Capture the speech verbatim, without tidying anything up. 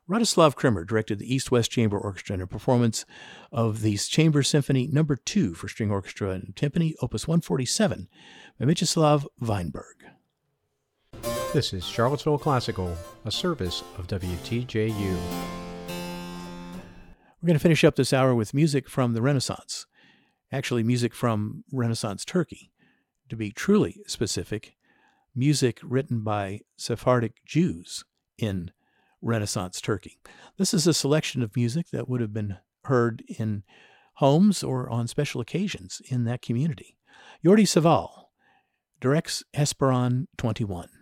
Radoslav Kremer directed the East-West Chamber Orchestra in a performance of the Chamber Symphony Number two for String Orchestra and Timpani, Opus one forty-seven, by Mieczyslaw Weinberg. This is Charlottesville Classical, a service of W T J U. We're going to finish up this hour with music from the Renaissance. Actually, music from Renaissance Turkey. To be truly specific, music written by Sephardic Jews in Renaissance Turkey. This is a selection of music that would have been heard in homes or on special occasions in that community. Jordi Savall directs Hesperon twenty-one.